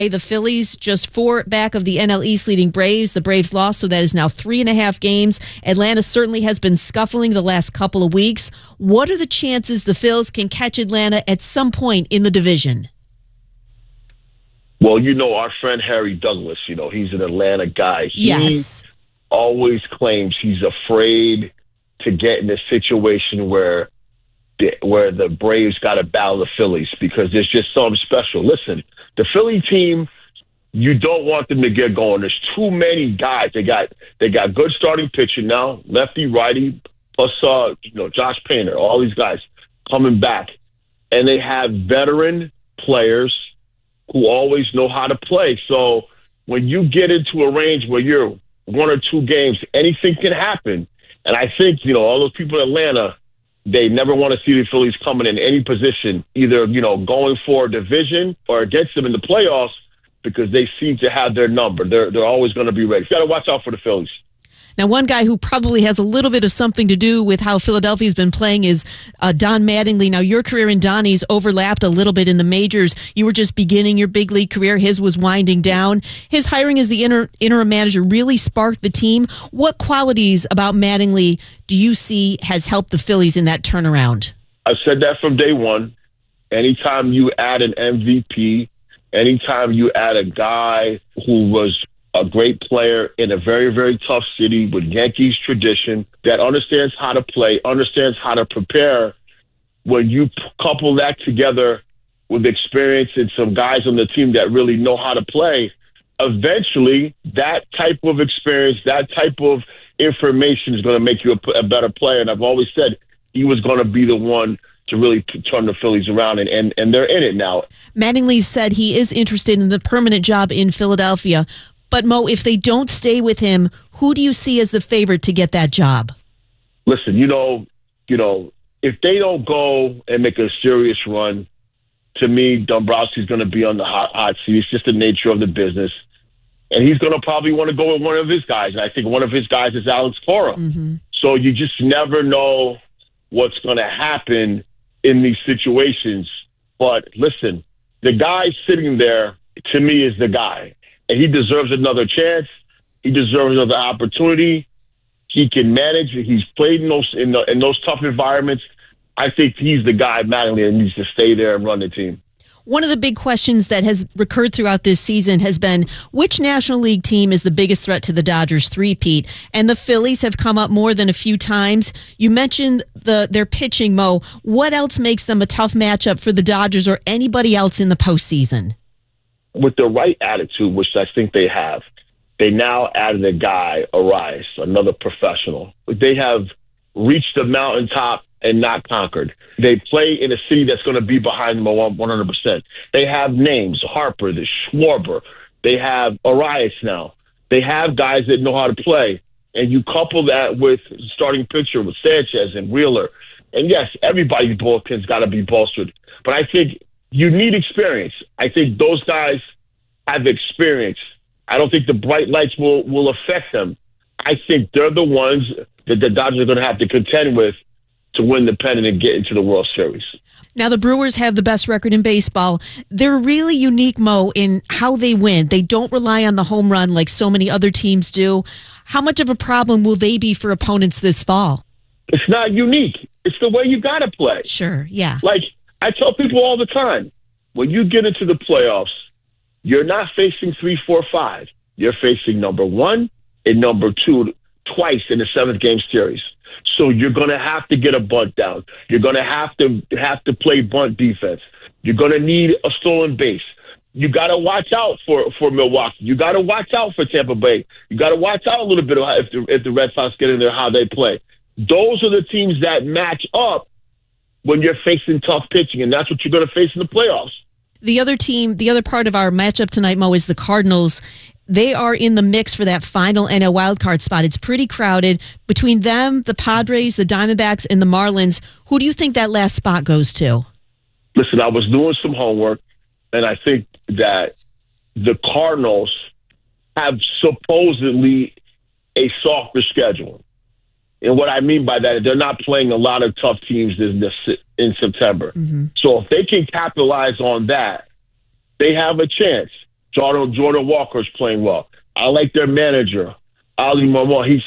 The Phillies just 4 back of the NL East leading Braves. The Braves lost, so that is now 3.5 games. Atlanta certainly has been scuffling the last couple of weeks. What are the chances the Phils can catch Atlanta at some point in the division? Well, our friend Harry Douglas, he's an Atlanta guy. Yes. He always claims he's afraid to get in a situation where the Braves got to battle the Phillies because there's just something special. Listen, the Philly team, you don't want them to get going. There's too many guys. They got good starting pitching now, lefty, righty, plus Josh Painter, all these guys coming back, and they have veteran players who always know how to play. So when you get into a range where you're 1 or 2 games, anything can happen. And I think all those people in Atlanta, they never want to see the Phillies coming in any position, either, going for a division or against them in the playoffs because they seem to have their number. They're always going to be ready. You got to watch out for the Phillies. Now, one guy who probably has a little bit of something to do with how Philadelphia's been playing is Don Mattingly. Now, your career and Donnie's overlapped a little bit in the majors. You were just beginning your big league career. His was winding down. His hiring as the interim manager really sparked the team. What qualities about Mattingly do you see has helped the Phillies in that turnaround? I've said that from day one. Anytime you add an MVP, anytime you add a guy who was a great player in a very, very tough city with Yankees tradition that understands how to play, understands how to prepare. When you couple that together with experience and some guys on the team that really know how to play, eventually that type of experience, that type of information is going to make you a better player. And I've always said he was going to be the one to really turn the Phillies around, and they're in it now. Mattingly said he is interested in the permanent job in Philadelphia. But, Mo, if they don't stay with him, who do you see as the favorite to get that job? Listen, if they don't go and make a serious run, to me, Dombrowski's going to be on the hot seat. It's just the nature of the business. And he's going to probably want to go with one of his guys. And I think one of his guys is Alex Cora. Mm-hmm. So you just never know what's going to happen in these situations. But listen, the guy sitting there, to me, is the guy. And he deserves another chance. He deserves another opportunity. He can manage. He's played in those tough environments. I think he's the guy, Mattingly, that needs to stay there and run the team. One of the big questions that has recurred throughout this season has been which National League team is the biggest threat to the Dodgers three-peat? And the Phillies have come up more than a few times. You mentioned their pitching, Mo. What else makes them a tough matchup for the Dodgers or anybody else in the postseason? With the right attitude, which I think they have, they now added a guy, Arias, another professional. They have reached the mountaintop and not conquered. They play in a city that's going to be behind them 100%. They have names, Harper, the Schwarber. They have Arias now. They have guys that know how to play. And you couple that with starting pitcher with Sanchez and Wheeler. And yes, everybody's bullpen's got to be bolstered. But I think you need experience. I think those guys have experience. I don't think the bright lights will affect them. I think they're the ones that the Dodgers are going to have to contend with to win the pennant and get into the World Series. Now, the Brewers have the best record in baseball. They're really unique, Mo, in how they win. They don't rely on the home run like so many other teams do. How much of a problem will they be for opponents this fall? It's not unique. It's the way you got to play. Sure, yeah. Like, I tell people all the time, when you get into the playoffs, you're not facing 3, 4, 5. You're facing number 1 and number 2 twice in the 7th game series. So you're going to have to get a bunt down. You're going to have to play bunt defense. You're going to need a stolen base. You got to watch out for Milwaukee. You got to watch out for Tampa Bay. You got to watch out a little bit if the Red Sox get in there, how they play. Those are the teams that match up when you're facing tough pitching, and that's what you're going to face in the playoffs. The other part of our matchup tonight, Mo, is the Cardinals. They are in the mix for that final NL wildcard spot. It's pretty crowded. Between them, the Padres, the Diamondbacks, and the Marlins, who do you think that last spot goes to? Listen, I was doing some homework, and I think that the Cardinals have supposedly a softer schedule. And what I mean by that is they're not playing a lot of tough teams in September. Mm-hmm. So if they can capitalize on that, they have a chance. Jordan Walker's playing well. I like their manager, Ali Marmon.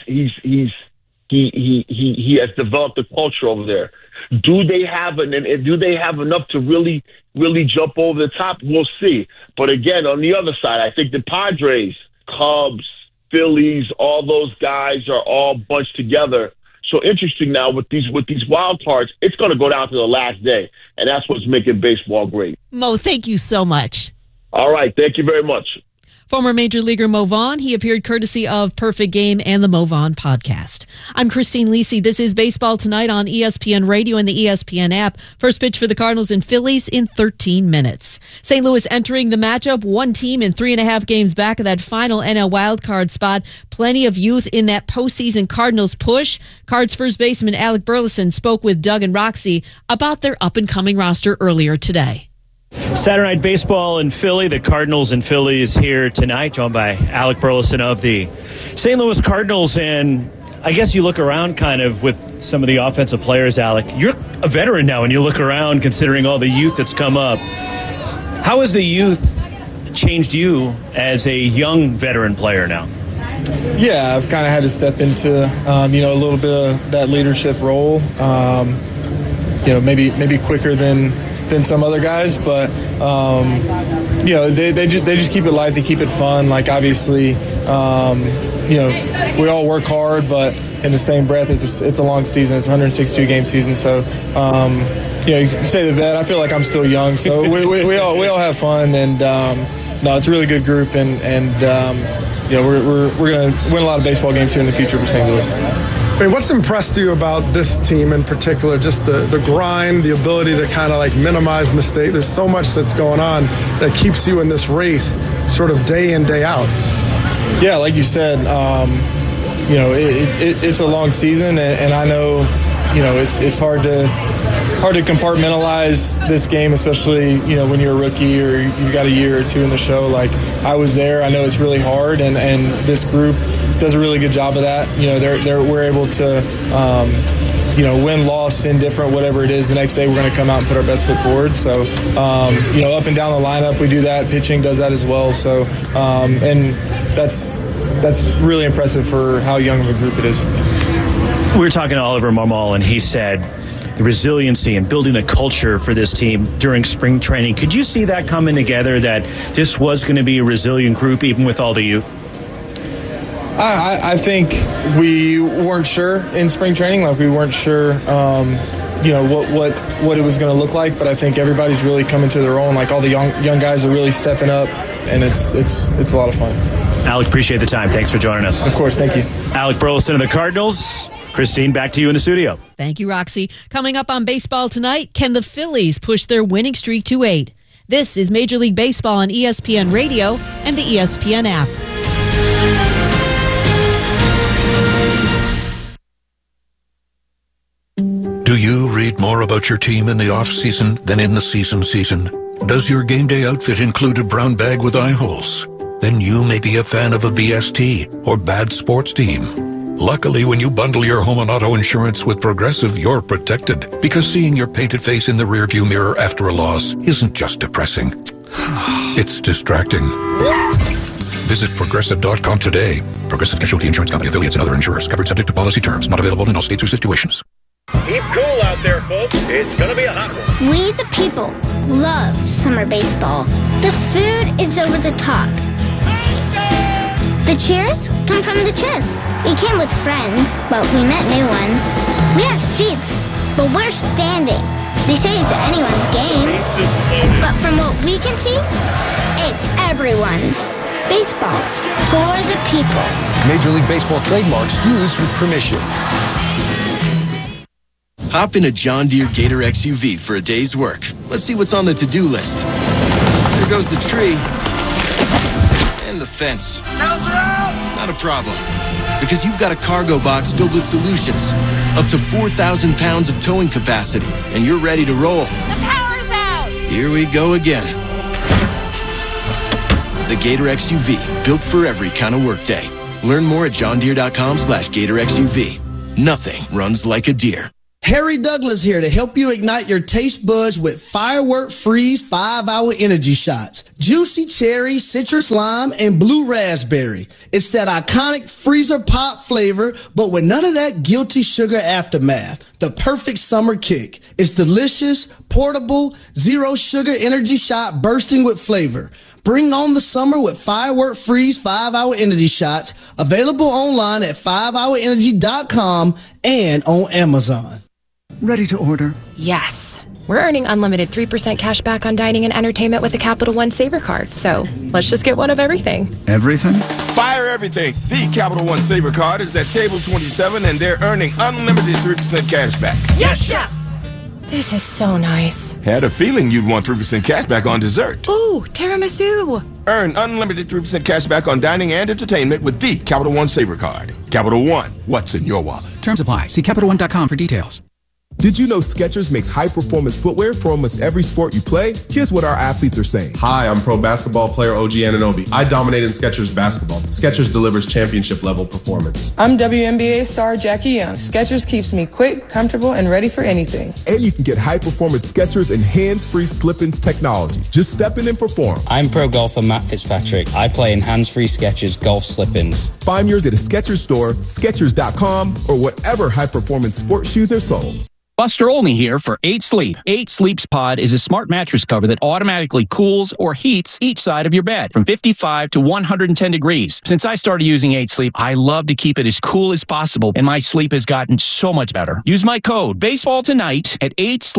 He has developed a culture over there. Do they have enough to really jump over the top? We'll see. But again, on the other side, I think the Padres, Cubs, Phillies, all those guys are all bunched together. So interesting now with these wild cards, it's going to go down to the last day, and that's what's making baseball great. Mo, thank you so much. All right, thank you very much. Former Major Leaguer Mo Vaughn. He appeared courtesy of Perfect Game and the Mo Vaughn podcast. I'm Christine Lisi. This is Baseball Tonight on ESPN Radio and the ESPN app. First pitch for the Cardinals and Phillies in 13 minutes. St. Louis entering the matchup, one team in 3.5 games back of that final NL wildcard spot. Plenty of youth in that postseason Cardinals push. Cards first baseman Alec Burleson spoke with Doug and Roxy about their up-and-coming roster earlier today. Saturday Night Baseball in Philly. The Cardinals and Phillies here tonight, joined by Alec Burleson of the St. Louis Cardinals. And I guess you look around kind of with some of the offensive players, Alec. You're a veteran now, and you look around considering all the youth that's come up. How has the youth changed you as a young veteran player now? Yeah, I've kind of had to step into, a little bit of that leadership role. Maybe quicker than some other guys, but they just keep it light, they keep it fun. Like obviously, we all work hard, but in the same breath, it's a long season. It's a 162 game season, so you can say the vet. I feel like I'm still young, so we all have fun, and it's a really good group, and we're going to win a lot of baseball games here in the future for St. Louis. I mean, what's impressed you about this team in particular? Just the grind, the ability to kind of like minimize mistakes. There's so much that's going on that keeps you in this race sort of day in, day out. Yeah, like you said, it's a long season, and I know, it's hard to compartmentalize this game, especially, when you're a rookie or you got a year or two in the show. Like I was there, I know it's really hard, and this group does a really good job of that. We're able to, win, loss, indifferent, whatever it is. The next day we're going to come out and put our best foot forward. So, up and down the lineup, we do that. Pitching does that as well. So, and that's really impressive for how young of a group it is. We were talking to Oliver Marmol, and he said the resiliency and building the culture for this team during spring training. Could you see that coming together, that this was going to be a resilient group even with all the youth? I think we weren't sure in spring training. Like we weren't sure, what it was going to look like. But I think everybody's really coming to their own. Like all the young guys are really stepping up, and it's a lot of fun. Alec, appreciate the time. Thanks for joining us. Of course, thank you. Alec Burleson of the Cardinals. Christine, back to you in the studio. Thank you, Roxy. Coming up on Baseball Tonight, can the Phillies push their winning streak to 8? This is Major League Baseball on ESPN Radio and the ESPN app. Do you read more about your team in the off-season than in the season? Does your game day outfit include a brown bag with eye holes? Then you may be a fan of a BST or bad sports team. Luckily, when you bundle your home and auto insurance with Progressive, you're protected, because seeing your painted face in the rearview mirror after a loss isn't just depressing. It's distracting. Visit Progressive.com today. Progressive Casualty Insurance Company, affiliates, and other insurers. Covered subject to policy terms. Not available in all states or situations. Keep cool out there, folks. It's going to be a hot one. We, the people, love summer baseball. The food is over the top. The cheers come from the chest. We came with friends, but we met new ones. We have seats, but we're standing. They say it's anyone's game, but from what we can see, it's everyone's. Baseball for the people. Major League Baseball trademarks used with permission. Hop in a John Deere Gator XUV for a day's work. Let's see what's on the to-do list. There goes the tree. And the fence. Not a problem. Because you've got a cargo box filled with solutions. Up to 4,000 pounds of towing capacity. And you're ready to roll. The power's out! Here we go again. The Gator XUV. Built for every kind of workday. Learn more at johndeere.com/GatorXUV. Nothing runs like a deer. Harry Douglas here to help you ignite your taste buds with Firework Freeze 5-Hour Energy Shots. Juicy cherry, citrus lime, and blue raspberry. It's that iconic freezer pop flavor, but with none of that guilty sugar aftermath. The perfect summer kick. It's delicious, portable, zero sugar energy shot bursting with flavor. Bring on the summer with Firework Freeze 5-Hour Energy Shots. Available online at 5hourenergy.com and on Amazon. Ready to order? Yes. We're earning unlimited 3% cash back on dining and entertainment with a Capital One Saver card, so let's just get one of everything. Everything? Fire everything. The Capital One Saver card is at table 27, and they're earning unlimited 3% cash back. Yes, Chef! This is so nice. Had a feeling you'd want 3% cash back on dessert. Ooh, tiramisu. Earn unlimited 3% cash back on dining and entertainment with the Capital One Saver card. Capital One, what's in your wallet? Terms apply. See CapitalOne.com for details. Did you know Skechers makes high-performance footwear for almost every sport you play? Here's what our athletes are saying. Hi, I'm pro basketball player OG Anunoby. I dominate in Skechers basketball. Skechers delivers championship-level performance. I'm WNBA star Jackie Young. Skechers keeps me quick, comfortable, and ready for anything. And you can get high-performance Skechers and hands-free slip-ins technology. Just step in and perform. I'm pro golfer Matt Fitzpatrick. I play in hands-free Skechers golf slip-ins. Find yours at a Skechers store, Skechers.com, or whatever high-performance sports shoes are sold. Buster Olney here for 8 Sleep. 8 Sleep's Pod is a smart mattress cover that automatically cools or heats each side of your bed from 55 to 110 degrees. Since I started using 8 Sleep, I love to keep it as cool as possible, and my sleep has gotten so much better. Use my code BASEBALLTONIGHT at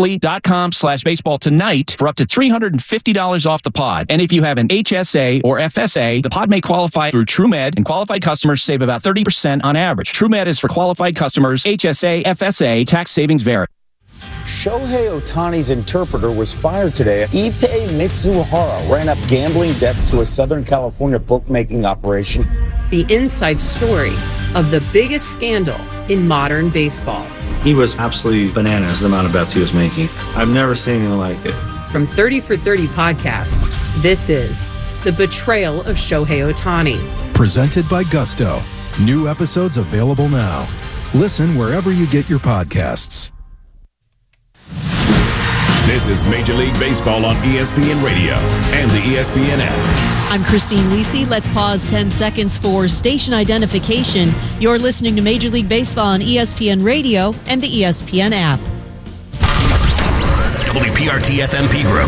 8sleep.com/baseballtonight for up to $350 off the pod. And if you have an HSA or FSA, the pod may qualify through TrueMed, and qualified customers save about 30% on average. TrueMed is for qualified customers. HSA, FSA, tax savings vary. Shohei Ohtani's interpreter was fired today. Ippei Mitsuhara ran up gambling debts to a Southern California bookmaking operation. The inside story of the biggest scandal in modern baseball. He was absolutely bananas, the amount of bets he was making. I've never seen anything like it. From 30 for 30 podcasts, this is The Betrayal of Shohei Ohtani. Presented by Gusto. New episodes available now. Listen wherever you get your podcasts. This is Major League Baseball on ESPN Radio and the ESPN app. I'm Christine Lisi. Let's pause 10 seconds for station identification. You're listening to Major League Baseball on ESPN Radio and the ESPN app. WPRT-FM Pegram,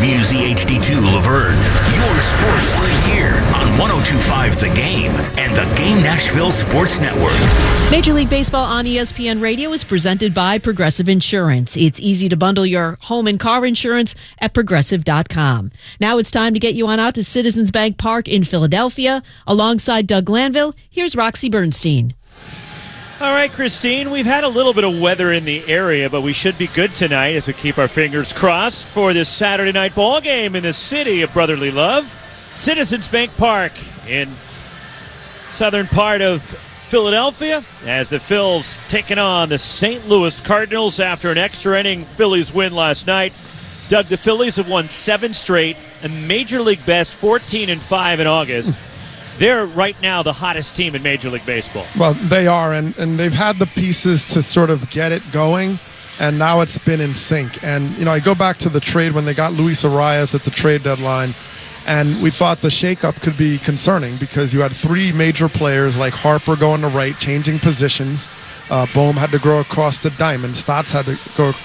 WBUZ-HD2 Laverne. Your sports right here on 102.5 The Game and the Game Nashville Sports Network. Major League Baseball on ESPN Radio is presented by Progressive Insurance. It's easy to bundle your home and car insurance at Progressive.com. Now it's time to get you on out to Citizens Bank Park in Philadelphia. Alongside Doug Glanville, here's Roxy Bernstein. All right, Christine, we've had a little bit of weather in the area, but we should be good tonight as we keep our fingers crossed for this Saturday night ball game in the city of brotherly love. Citizens Bank Park in southern part of Philadelphia as the Phils taking on the St. Louis Cardinals after an extra inning Phillies win last night. Doug, the Phillies have won 7 straight, a Major League best 14-5 in August. They're right now the hottest team in Major League Baseball. Well, they are, and they've had the pieces to sort of get it going, and now it's been in sync. And, you know, I go back to the trade when they got Luis Arias at the trade deadline, and we thought the shakeup could be concerning because you had 3 major players like Harper going to right, changing positions. Bohm had to go across the diamond. Stott had to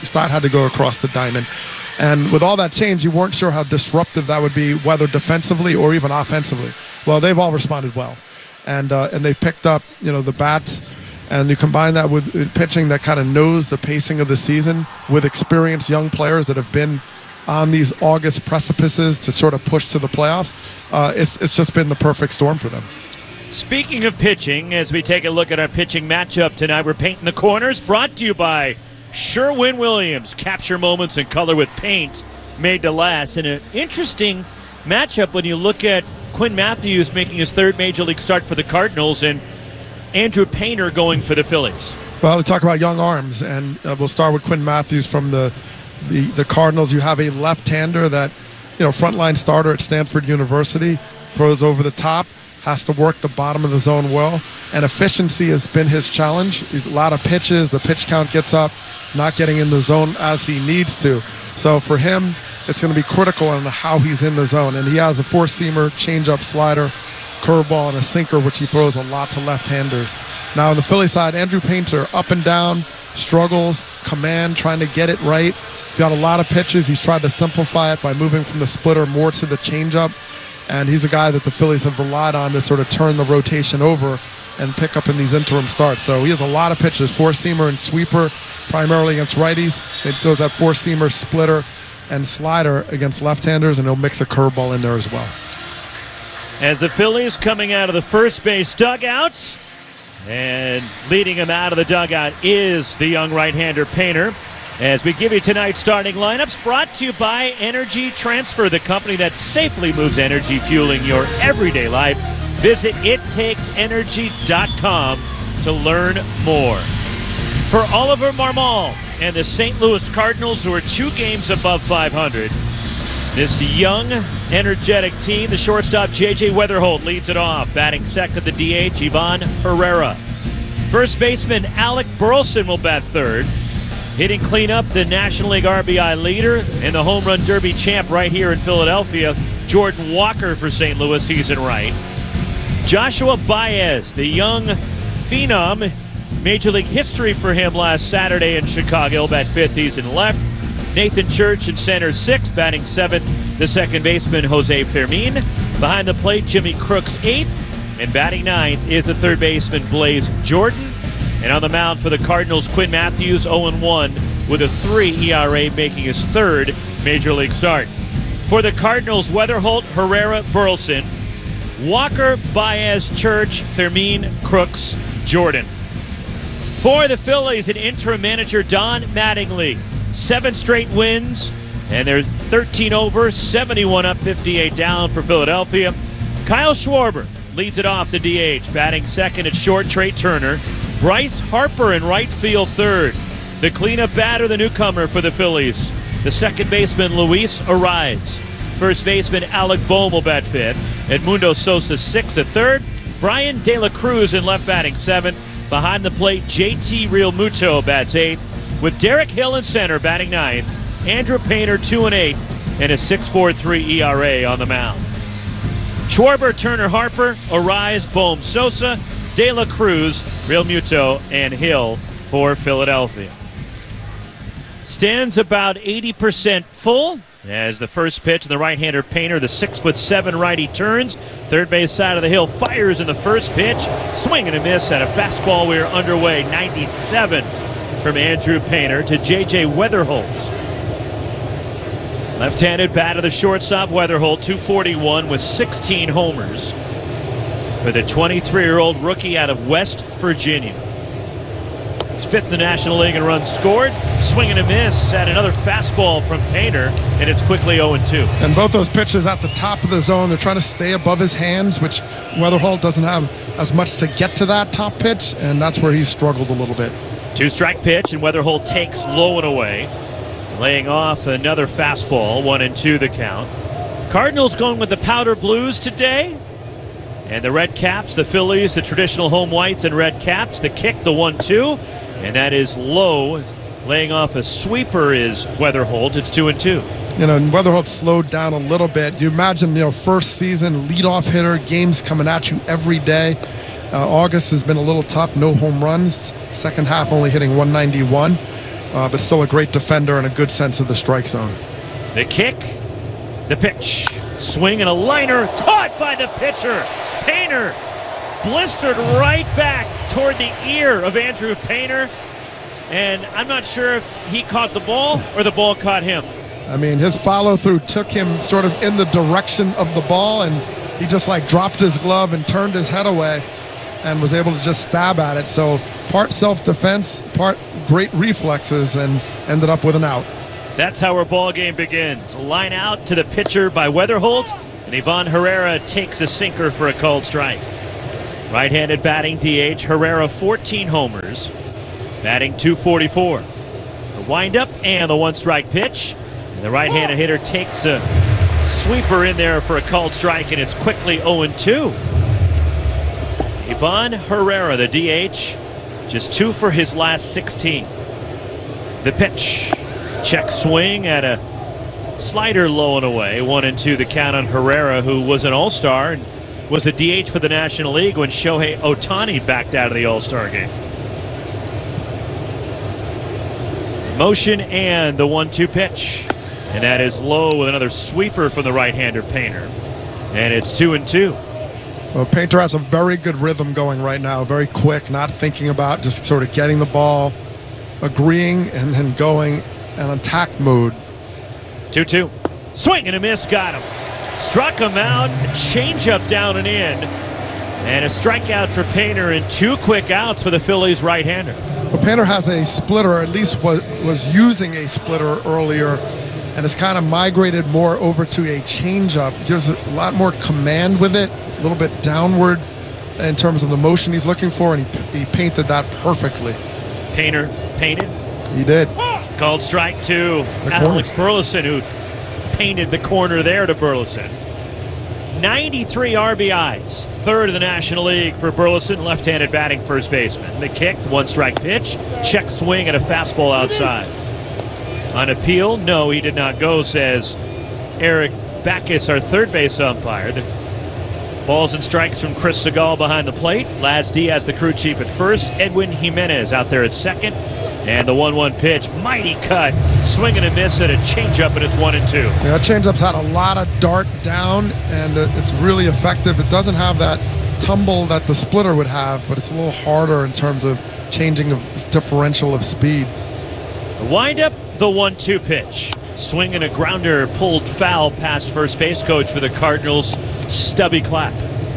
go across the diamond. And with all that change, you weren't sure how disruptive that would be, whether defensively or even offensively. Well, they've all responded well, and they picked up, you know, the bats, and you combine that with pitching that kind of knows the pacing of the season with experienced young players that have been on these August precipices to sort of push to the playoffs. It's just been the perfect storm for them. Speaking of pitching, as we take a look at our pitching matchup tonight, we're painting the corners, brought to you by Sherwin-Williams. Capture moments in color with paint made to last. And an interesting matchup when you look at Quinn Matthews making his 3rd Major League start for the Cardinals and Andrew Painter going for the Phillies. Well, we talk about young arms, and we'll start with Quinn Matthews from the Cardinals. You have a left-hander that, you know, frontline starter at Stanford University, throws over the top, has to work the bottom of the zone well, and efficiency has been his challenge. He's a lot of pitches, the pitch count gets up, not getting in the zone as he needs to. So for him, it's going to be critical on how he's in the zone. And he has a four-seamer, changeup, slider, curveball, and a sinker, which he throws a lot to left-handers. Now on the Philly side, Andrew Painter, up and down, struggles, command, trying to get it right. He's got a lot of pitches. He's tried to simplify it by moving from the splitter more to the changeup. And he's a guy that the Phillies have relied on to sort of turn the rotation over and pick up in these interim starts. So he has a lot of pitches, four-seamer and sweeper, primarily against righties. He throws that four-seamer, splitter, and slider against left-handers, and he'll mix a curveball in there as well. As the Phillies coming out of the first base dugout, and leading him out of the dugout is the young right-hander Painter. As we give you tonight's starting lineups, brought to you by Energy Transfer, the company that safely moves energy, fueling your everyday life. Visit ittakesenergy.com to learn more. For Oliver Marmol and the St. Louis Cardinals, who are 2 games above 500, this young, energetic team, the shortstop J.J. Weatherholt leads it off. Batting second, the DH, Ivan Herrera. First baseman Alec Burleson will bat third. Hitting cleanup, the National League RBI leader and the home run derby champ right here in Philadelphia, Jordan Walker for St. Louis. He's in right. Joshua Baez, the young phenom. Major League history for him last Saturday in Chicago. Bat fifth, he's in left. Nathan Church in center sixth. Batting seventh, the second baseman Jose Fermin. Behind the plate, Jimmy Crooks eighth. And batting ninth is the third baseman Blaze Jordan. And on the mound for the Cardinals, Quinn Matthews, 0-1 with a 3 ERA, making his third Major League start. For the Cardinals, Weatherholt, Herrera, Burleson, Walker, Baez, Church, Fermin, Crooks, Jordan. For the Phillies, an interim manager, Don Mattingly. 7 straight wins, and they're 13 over, 71 up, 58 down for Philadelphia. Kyle Schwarber leads it off, the DH. Batting second at short, Trey Turner. Bryce Harper in right field third. The cleanup batter, the newcomer for the Phillies, the second baseman Luis Arraez. First baseman Alec Bohm will bat fifth. Edmundo Sosa sixth at third. Brian De La Cruz in left batting seventh. Behind the plate, JT Realmuto bats eighth. With Derek Hill in center batting ninth. Andrew Painter 2-8 and a 6.43 ERA on the mound. Schwarber, Turner, Harper, Arraez, Bohm, Sosa, De La Cruz, Realmuto, and Hill for Philadelphia. Stands about 80% full as the first pitch, and the right-hander Painter, the 6'7" righty, turns. Third base side of the hill, fires in the first pitch. Swing and a miss at a fastball. We're underway. 97 from Andrew Painter to J.J. Weatherholt. Left-handed bat of the shortstop, Weatherholt, 241 with 16 homers for the 23-year-old rookie out of West Virginia. He's fifth in the National League in runs scored. Swing and a miss at another fastball from Painter, and it's quickly 0-2. And both those pitches at the top of the zone, they're trying to stay above his hands, which Weatherholt doesn't have as much to get to that top pitch, and that's where he's struggled a little bit. 2-strike pitch, and Weatherholt takes low and away. Laying off another fastball, 1-2 the count. Cardinals going with the powder blues today. And the red caps, the Phillies, the traditional home whites and red caps. The kick, the 1-2. And that is low. Laying off a sweeper is Weatherholt. It's 2-2. You know, and Weatherholt slowed down a little bit. You imagine, first season, leadoff hitter, games coming at you every day. August has been a little tough, no home runs. Second half only hitting 191. But still a great defender and a good sense of the strike zone. The kick, the pitch. Swing and a liner caught by the pitcher. Painter blistered right back toward the ear of Andrew Painter. And I'm not sure if he caught the ball or the ball caught him. I mean, his follow-through took him sort of in the direction of the ball, and he just dropped his glove and turned his head away and was able to just stab at it. So part self-defense, part great reflexes, and ended up with an out. That's how our ball game begins. A line out to the pitcher by Weatherholt, and Ivan Herrera takes a sinker for a called strike. Right-handed batting DH, Herrera 14 homers, batting 244. The windup and the 1-strike pitch, and the right-handed hitter takes a sweeper in there for a called strike, and it's quickly 0-2. Ivan Herrera, the DH, just 2 for his last 16. The pitch. Check swing at a slider low and away. 1-2 the count on Herrera, who was an All-Star and was the DH for the National League when Shohei Ohtani backed out of the All-Star game. Motion and the 1-2 pitch. And that is low with another sweeper from the right-hander Painter. And it's 2-2. Well, Painter has a very good rhythm going right now. Very quick, not thinking about, just sort of getting the ball, agreeing, and then going in attack mode. 2-2. Swing and a miss. Got him. Struck him out. A changeup down and in. And a strikeout for Painter and 2 quick outs for the Phillies right-hander. Well, Painter has a splitter, or at least was using a splitter earlier, and has kind of migrated more over to a changeup. Gives a lot more command with it, a little bit downward in terms of the motion he's looking for, and he painted that perfectly. Painter painted? He did. Called strike 2. Alex Burleson, who painted the corner there to Burleson. 93 RBIs, third in the National League for Burleson, left-handed batting first baseman. The kick, 1-strike pitch, check swing and a fastball outside. On appeal, no, he did not go, says Eric Backus, our third base umpire. The balls and strikes from Chris Segal behind the plate. Laz Diaz, the crew chief at first. Edwin Jimenez out there at second. And the 1-1 pitch, mighty cut, swing and a miss and a changeup, and it's 1-2. Yeah, that changeup's had a lot of dart down, and it's really effective. It doesn't have that tumble that the splitter would have, but it's a little harder in terms of changing its differential of speed. The windup, the 1-2 pitch. Swing and a grounder pulled foul past first base coach for the Cardinals, Stubby Clapp.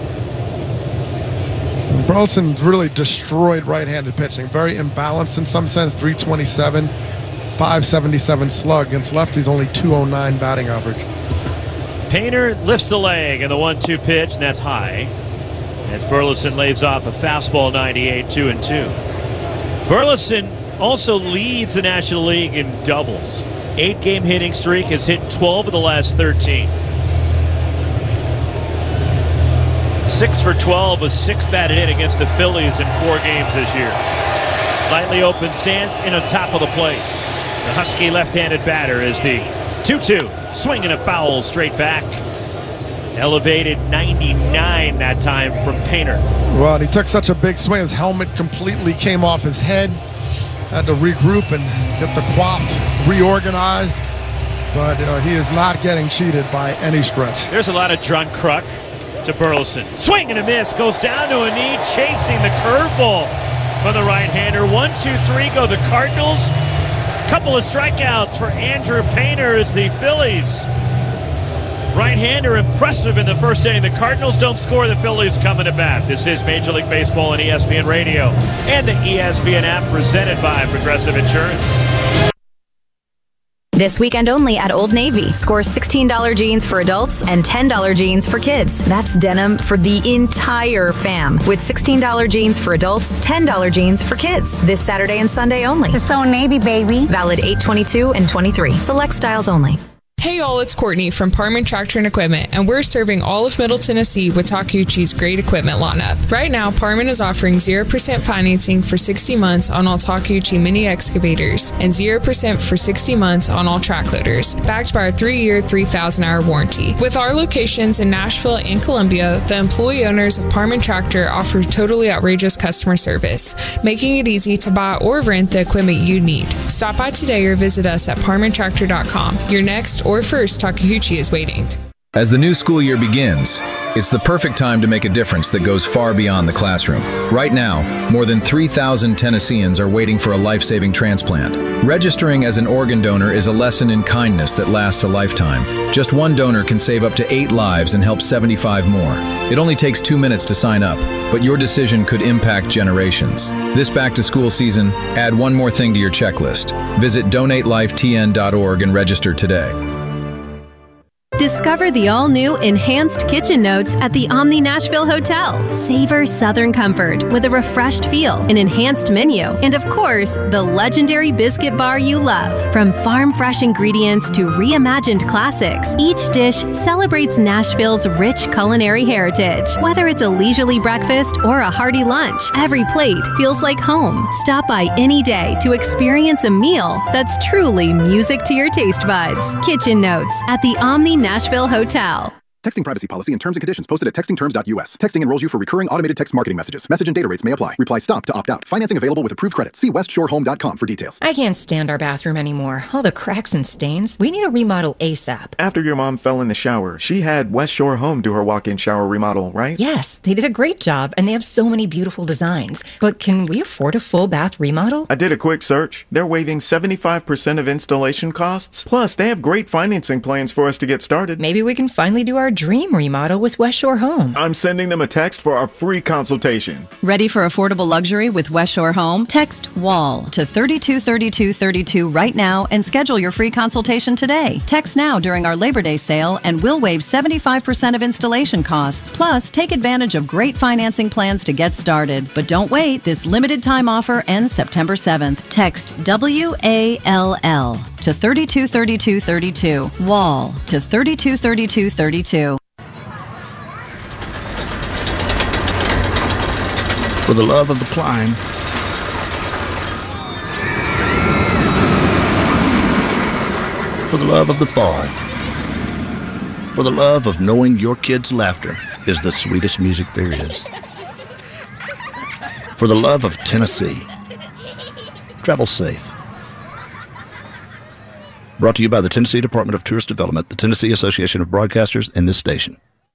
Burleson's really destroyed right-handed pitching. Very imbalanced in some sense. 327, 577 slug. Against lefties, only 209 batting average. Painter lifts the leg and the 1-2 pitch, and that's high. As Burleson lays off a fastball, 98, 2-2. Burleson also leads the National League in doubles. 8-game hitting streak, has hit 12 of the last 13. 6 for 12 with 6 batted in against the Phillies in 4 games this year. Slightly open stance in on top of the plate. The Husky left-handed batter is the 2-2. Swinging a foul straight back. Elevated 99 that time from Painter. Well, he took such a big swing. His helmet completely came off his head. Had to regroup and get the quaff reorganized. But he is not getting cheated by any stretch. There's a lot of John Kruk to Burleson. Swing and a miss. Goes down to a knee, chasing the curveball for the right-hander. 1-2-3 go the Cardinals. Couple of strikeouts for Andrew Painter as the Phillies. Right-hander impressive in the first inning. The Cardinals don't score. The Phillies coming to bat. This is Major League Baseball on ESPN Radio and the ESPN app, presented by Progressive Insurance. This weekend only at Old Navy. Score $16 jeans for adults and $10 jeans for kids. That's denim for the entire fam. With $16 jeans for adults, $10 jeans for kids. This Saturday and Sunday only. It's Old Navy, baby. Valid 8/22 and 23. Select styles only. Hey all, it's Courtney from Parman Tractor and Equipment, and we're serving all of Middle Tennessee with Takeuchi's great equipment lineup. Right now, Parman is offering 0% financing for 60 months on all Takeuchi mini excavators and 0% for 60 months on all track loaders, backed by our 3-year, 3,000-hour warranty. With our locations in Nashville and Columbia, the employee owners of Parman Tractor offer totally outrageous customer service, making it easy to buy or rent the equipment you need. Stop by today or visit us at parmantractor.com. Your next or first Takeuchi is waiting. As the new school year begins, it's the perfect time to make a difference that goes far beyond the classroom. Right now, more than 3,000 Tennesseans are waiting for a life-saving transplant. Registering as an organ donor is a lesson in kindness that lasts a lifetime. Just one donor can save up to 8 lives and help 75 more. It only takes 2 minutes to sign up, but your decision could impact generations. This back-to-school season, add one more thing to your checklist. Visit donatelifetn.org and register today. Discover the all-new Enhanced Kitchen Notes at the Omni Nashville Hotel. Savor Southern comfort with a refreshed feel, an enhanced menu, and of course, the legendary biscuit bar you love. From farm-fresh ingredients to reimagined classics, each dish celebrates Nashville's rich culinary heritage. Whether it's a leisurely breakfast or a hearty lunch, every plate feels like home. Stop by any day to experience a meal that's truly music to your taste buds. Kitchen Notes at the Omni Nashville Hotel. Texting privacy policy and terms and conditions posted at textingterms.us. Texting enrolls you for recurring automated text marketing messages. Message and data rates may apply. Reply STOP to opt out. Financing available with approved credit. See westshorehome.com for details. I can't stand our bathroom anymore. All the cracks and stains. We need a remodel ASAP. After your mom fell in the shower, she had West Shore Home do her walk-in shower remodel, right? Yes, they did a great job, and they have so many beautiful designs. But can we afford a full bath remodel? I did a quick search. They're waiving 75% of installation costs. Plus, they have great financing plans for us to get started. Maybe we can finally do our dream remodel with West Shore Home. I'm sending them a text for our free consultation. Ready for affordable luxury with West Shore Home? Text WALL to 323232 right now and schedule your free consultation today. Text now during our Labor Day sale and we'll waive 75% of installation costs. Plus, take advantage of great financing plans to get started. But don't wait. This limited time offer ends September 7th. Text WALL to 323232. WALL to 323232. For the love of the climb, for the love of the fall, for the love of knowing your kids' laughter is the sweetest music there is, for the love of Tennessee. Travel safe. Brought to you by the Tennessee Department of Tourist Development, the Tennessee Association of Broadcasters, and this station.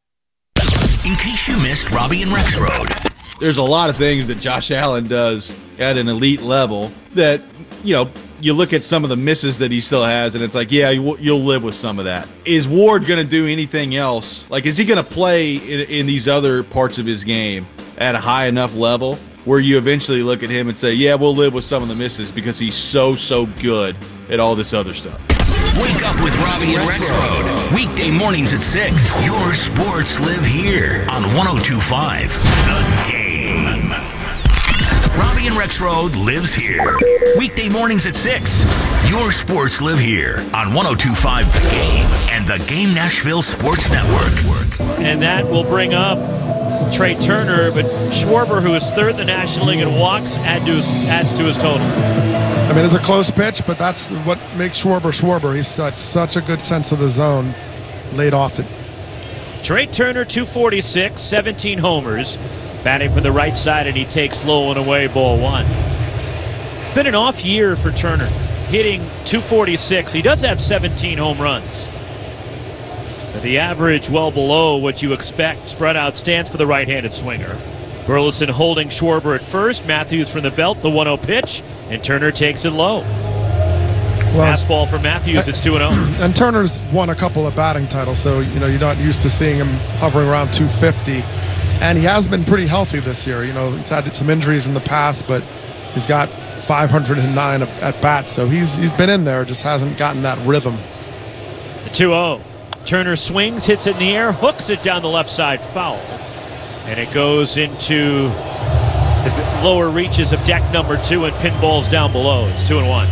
In case you missed Robbie and Rexroad. There's a lot of things that Josh Allen does at an elite level that, you look at some of the misses that he still has, and it's like, yeah, you'll live with some of that. Is Ward going to do anything else? Like, is he going to play in these other parts of his game at a high enough level where you eventually look at him and say, yeah, we'll live with some of the misses because he's so good at all this other stuff? Wake up with Robbie and Rexroad. Weekday mornings at 6. Your sports live here on 102.5 The Game. Robbie and Rexroad lives here. Weekday mornings at 6. Your sports live here on 102.5 The Game and the Game Nashville Sports Network. And that will bring up Trey Turner, but Schwarber, who is third in the National League in walks, adds to his total. I mean, it's a close pitch, but that's what makes Schwarber. He's such a good sense of the zone late off it. Trey Turner, 246, 17 homers. Batting from the right side, and he takes low and away, ball one. It's been an off year for Turner, hitting 246. He does have 17 home runs. But the average well below what you expect. Spread out stance for the right-handed swinger. Burleson holding Schwarber at first. Matthews from the belt, the 1-0 pitch, and Turner takes it low. Fastball for Matthews, it's 2-0. And Turner's won a couple of batting titles, so you're not used to seeing him hovering around 250. And he has been pretty healthy this year. He's had some injuries in the past, but he's got 509 at bats, so he's been in there, just hasn't gotten that rhythm. The 2-0. Turner swings, hits it in the air, hooks it down the left side, foul. And it goes into the lower reaches of deck number 2 and pinballs down below. It's 2-1.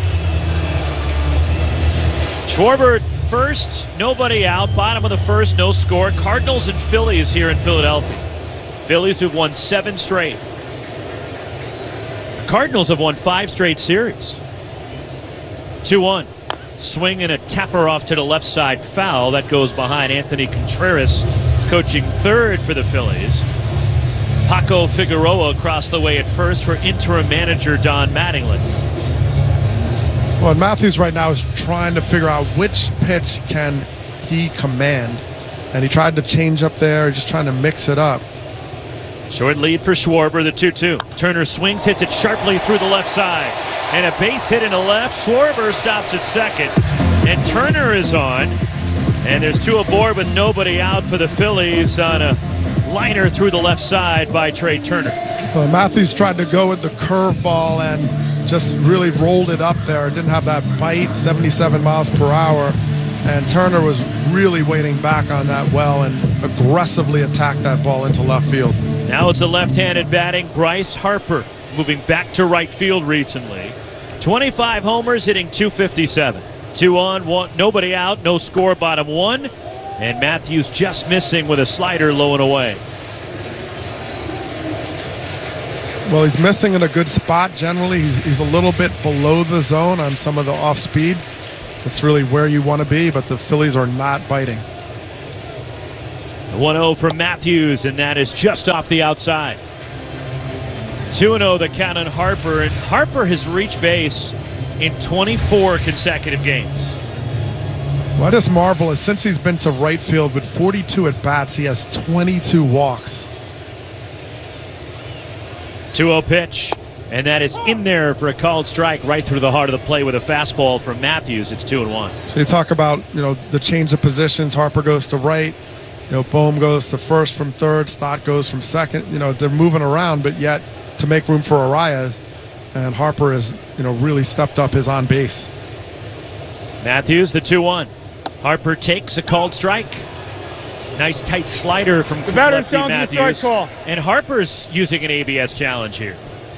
Schwarber first, nobody out. Bottom of the first, no score. Cardinals and Phillies here in Philadelphia. Phillies who've won 7 straight. The Cardinals have won 5 straight series. 2-1. Swing and a tapper off to the left side, foul. That goes behind Anthony Contreras, coaching third for the Phillies. Paco Figueroa across the way at first for interim manager Don Mattingly. Well, Matthews right now is trying to figure out which pitch can he command. And he tried to change up there, just trying to mix it up. Short lead for Schwarber, the 2-2. Turner swings, hits it sharply through the left side. And a base hit in the left. Schwarber stops at second. And Turner is on. And there's 2 aboard with nobody out for the Phillies on a liner through the left side by Trey Turner. Well, Matthews tried to go with the curveball and just really rolled it up there. Didn't have that bite, 77 miles per hour. And Turner was really waiting back on that well and aggressively attacked that ball into left field. Now it's a left-handed batting Bryce Harper, moving back to right field recently. 25 homers, hitting .257. 2 on, 1, nobody out, no score, bottom 1. And Matthews just missing with a slider low and away. Well, he's missing in a good spot generally. He's a little bit below the zone on some of the off-speed. That's really where you want to be, but the Phillies are not biting. 1-0 from Matthews, and that is just off the outside. 2-0 the count on Harper, and Harper has reached base in 24 consecutive games. Well, I just marvel is since he's been to right field with 42 at-bats, he has 22 walks. 2-0 pitch, and that is in there for a called strike right through the heart of the play with a fastball from Matthews. It's 2-1. So you talk about, the change of positions. Harper goes to right, Bohm goes to first from third, Stott goes from second. They're moving around, but yet to make room for Arias, and Harper has, really stepped up his on base. Matthews, the 2-1. Harper takes a called strike. Nice tight slider from lefty Matthews. Call. And Harper's using an ABS challenge here.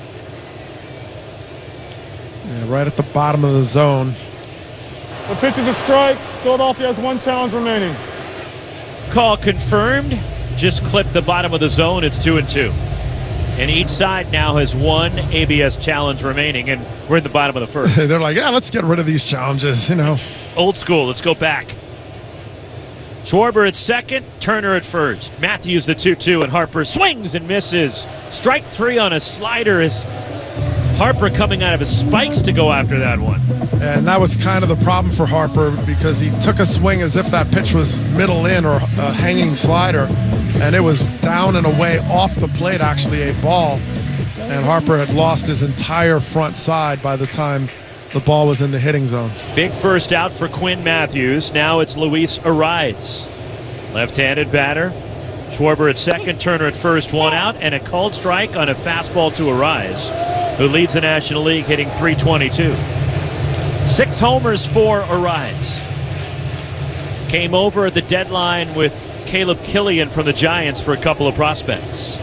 Yeah, right at the bottom of the zone. The pitch is a strike. Philadelphia has 1 challenge remaining. Call confirmed. Just clipped the bottom of the zone. It's 2-2. And each side now has 1 ABS challenge remaining, and we're in the bottom of the first. They're like, yeah, let's get rid of these challenges, Old school. Let's go back. Schwarber at second, Turner at first. Matthews the 2-2, and Harper swings and misses. Strike 3 on a slider as Harper coming out of his spikes to go after that one. And that was kind of the problem for Harper because he took a swing as if that pitch was middle in or a hanging slider, and it was down and away off the plate, actually a ball. And Harper had lost his entire front side by the time the ball was in the hitting zone. Big first out for Quinn Matthews. Now it's Luis Ariz. Left-handed batter. Schwarber at second, Turner at first, 1 out, and a called strike on a fastball to Ariz, who leads the National League hitting .322. 6 homers for Ariz. Came over at the deadline with Caleb Killian from the Giants for a couple of prospects.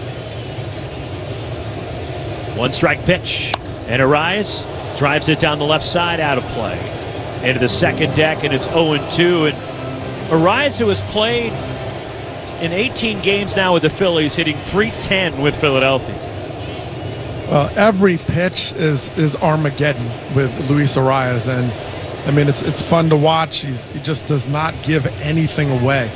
1 strike pitch, and Ariz drives it down the left side, out of play. Into the second deck, and it's 0-2. And Ariz, who has played in 18 games now with the Phillies, hitting .310 with Philadelphia. Well, every pitch is Armageddon with Luis Ariz, and I mean it's fun to watch. He just does not give anything away.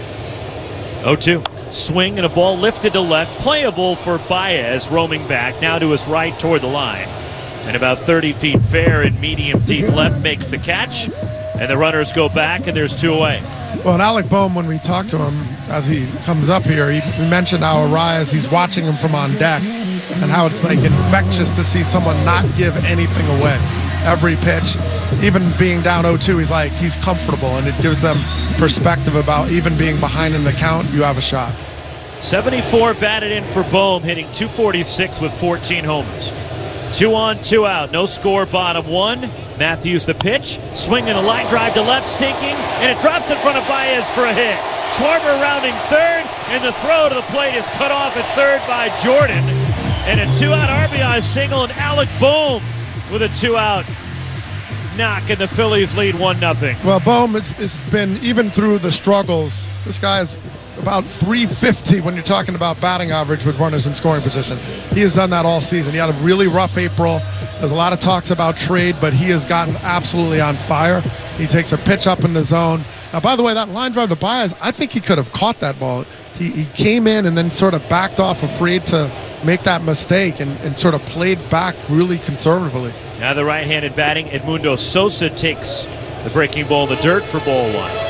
0-2. Swing and a ball lifted to left, playable for Baez, roaming back now to his right toward the line. And about 30 feet fair and medium deep left makes the catch, and the runners go back, and there's 2 away. Well, and Alec Bohm, when we talked to him as he comes up here, he mentioned how Ariz, he's watching him from on deck, and how it's like infectious to see someone not give anything away. Every pitch, even being down 0-2, he's comfortable, and it gives them perspective about even being behind in the count, you have a shot. 74 batted in for Bohm, hitting .246 with 14 homers. 2 on, 2 out, no score, bottom 1. Matthews the pitch, swinging a line drive to left, sinking, and it drops in front of Baez for a hit. Schwarber rounding third, and the throw to the plate is cut off at third by Jordan. And a 2-out RBI single, and Alec Bohm with a 2-out knock, and the Phillies lead 1-0. Well, Bohm, it's been, even through the struggles, this guy is about .350 when you're talking about batting average with runners in scoring position. He has done that all season. He had a really rough April. There's a lot of talks about trade, but he has gotten absolutely on fire. He takes a pitch up in the zone. Now, by the way, that line drive to Baez, I think he could have caught that ball. He came in and then sort of backed off, afraid to make that mistake, and sort of played back really conservatively. Now the right-handed batting, Edmundo Sosa takes the breaking ball in the dirt for ball 1.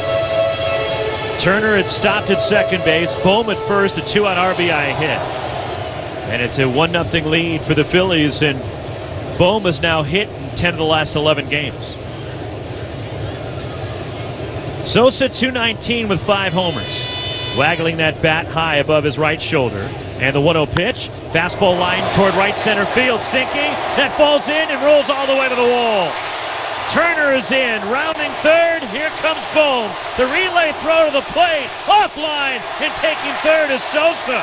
Turner had stopped at second base. Bohm at first, a 2-out RBI hit. And it's a 1-0 lead for the Phillies, and Bohm has now hit in 10 of the last 11 games. Sosa .219 with 5 homers. Waggling that bat high above his right shoulder. And the 1-0 pitch. Fastball line toward right center field. Sinking. That falls in and rolls all the way to the wall. Turner is in, rounding third. Here comes Bohm. The relay throw to the plate, offline, and taking third is Sosa.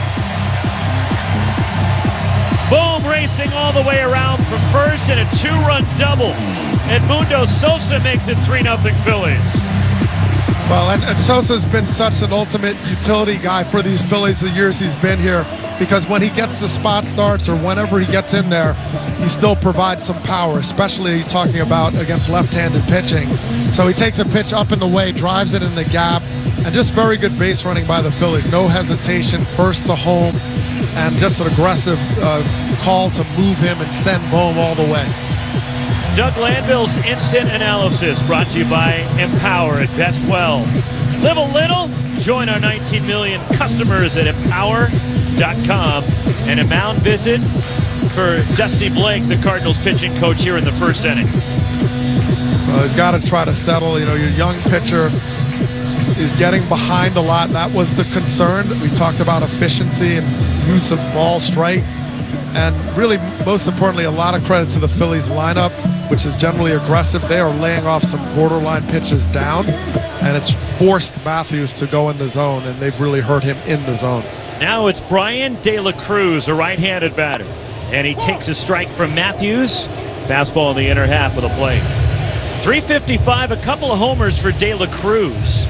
Bohm racing all the way around from first and a 2-run double. Edmundo Sosa makes it 3-0 Phillies. Well, and Sosa's been such an ultimate utility guy for these Phillies the years he's been here, because when he gets the spot starts or whenever he gets in there, he still provides some power, especially talking about against left-handed pitching. So he takes a pitch up in the way, drives it in the gap, and just very good base running by the Phillies. No hesitation, first to home, and just an aggressive call to move him and send Bohm all the way. Doug Landville's Instant Analysis, brought to you by Empower. Invest well. Live a little. Join our 19 million customers at empower.com. And a mound visit for Dusty Blake, the Cardinals pitching coach, here in the first inning. Well, he's got to try to settle. You know, your young pitcher is getting behind a lot. That was the concern. We talked about efficiency and use of ball strike. And really, most importantly, a lot of credit to the Phillies lineup, which is generally aggressive. They are laying off some borderline pitches down, and it's forced Matthews to go in the zone, and they've really hurt him in the zone. Now it's Brian De La Cruz, a right-handed batter, and he takes a strike from Matthews. Fastball in the inner half of the plate. 355, a couple of homers for De La Cruz.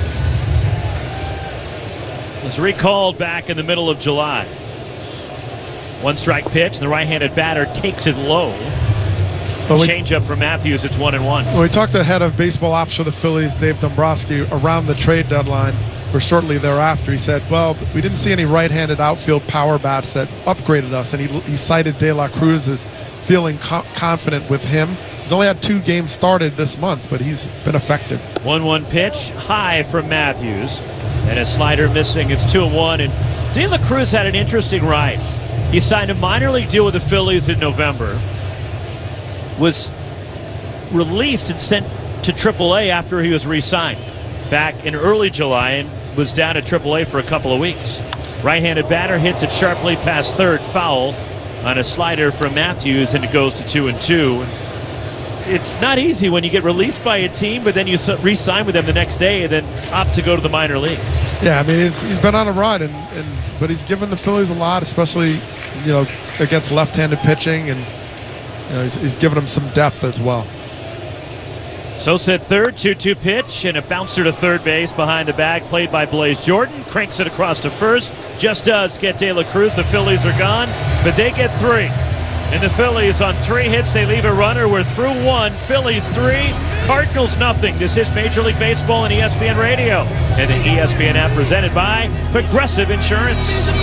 Was recalled back in the middle of July. One strike pitch, and the right-handed batter takes it low. Change up for Matthews, it's 1-1. Well, we talked to the head of baseball ops for the Phillies, Dave Dombrowski, around the trade deadline, or shortly thereafter. He said, well, we didn't see any right-handed outfield power bats that upgraded us, and he cited De La Cruz as feeling confident with him. He's only had 2 games started this month, but he's been effective. 1-1 pitch, high from Matthews, and a slider missing. It's 2-1, and De La Cruz had an interesting ride. He signed a minor league deal with the Phillies in November, was released and sent to AAA after he was re-signed back in early July, and was down at AAA for a couple of weeks. Right-handed batter hits it sharply past third, foul on a slider from Matthews, and it goes to 2-2. It's not easy when you get released by a team, but then you re-sign with them the next day and then opt to go to the minor leagues. Yeah, I mean, he's been on a run, but he's given the Phillies a lot, especially, you know, against left-handed pitching, and you know, he's given them some depth as well. Sosa at third, 2-2 pitch, and a bouncer to third base behind the bag, played by Blaze Jordan. Cranks it across to first. Just does get De La Cruz. The Phillies are gone, but they get 3. And the Phillies, on 3 hits, they leave a runner. We're through 1. Phillies 3, Cardinals nothing. This is Major League Baseball and ESPN Radio. And the ESPN app presented by Progressive Insurance.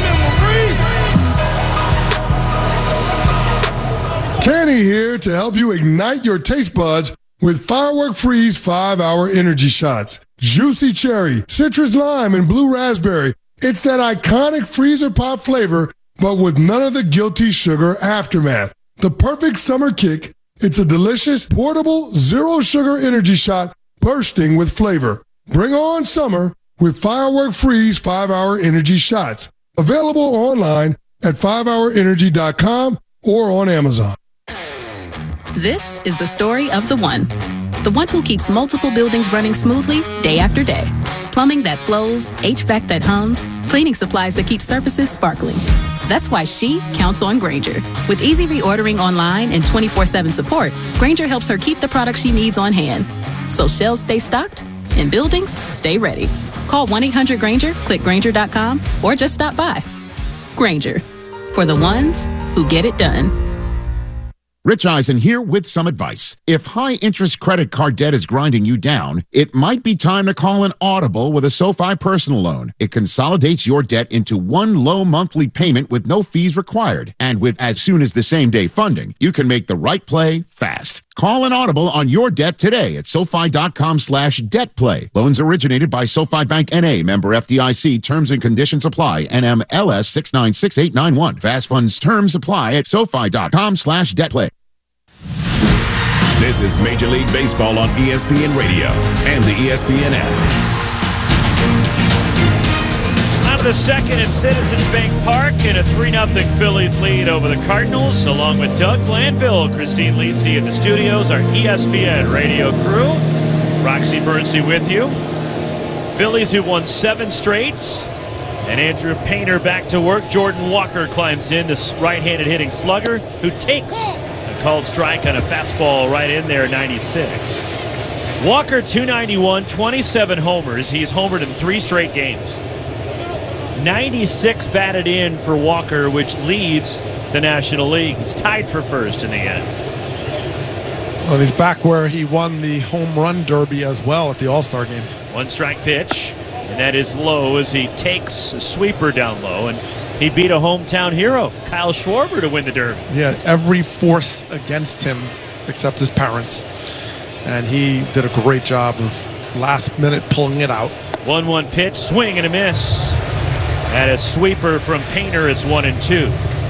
Kenny here to help you ignite your taste buds with Firework Freeze 5-Hour Energy Shots. Juicy cherry, citrus lime, and blue raspberry. It's that iconic freezer pop flavor, but with none of the guilty sugar aftermath. The perfect summer kick. It's a delicious, portable, zero-sugar energy shot bursting with flavor. Bring on summer with Firework Freeze 5-Hour Energy Shots. Available online at 5hourenergy.com or on Amazon. This is the story of the one who keeps multiple buildings running smoothly day after day. Plumbing that flows, HVAC that hums, cleaning supplies that keep surfaces sparkling. That's why she counts on Grainger. With easy reordering online and 24/7 support, Grainger helps her keep the products she needs on hand. So shelves stay stocked and buildings stay ready. Call 1-800-GRAINGER, click Grainger.com, or just stop by. Grainger, for the ones who get it done. Rich Eisen here with some advice. If high-interest credit card debt is grinding you down, it might be time to call an Audible with a SoFi personal loan. It consolidates your debt into one low monthly payment with no fees required. And with as soon as the same-day funding, you can make the right play fast. Call an Audible on your debt today at SoFi.com/debtplay. Loans originated by SoFi Bank N.A., member FDIC. Terms and conditions apply. NMLS 696891. Fast funds terms apply at SoFi.com/debtplay. This is Major League Baseball on ESPN Radio and the ESPN app. On of the second at Citizens Bank Park, and a 3-0 Phillies lead over the Cardinals, along with Doug Glanville, Christine Lisi in the studios, our ESPN radio crew. Roxy Bernstein with you. Phillies who've won 7 straight, and Andrew Painter back to work. Jordan Walker climbs in, this right-handed hitting slugger, who takes a called strike on a fastball right in there, 96. Walker, 291, 27 homers. He's homered in 3 straight games. 96 batted in for Walker, which leads the National League. He's tied for first in the end. Well, he's back where he won the home run derby as well at the All-Star game. 1-strike pitch, and that is low as he takes a sweeper down low, and he beat a hometown hero, Kyle Schwarber, to win the derby. Yeah, every force against him except his parents, and he did a great job of last minute pulling it out. 1-1 pitch, swing and a miss. And a sweeper from Painter, it's 1-2.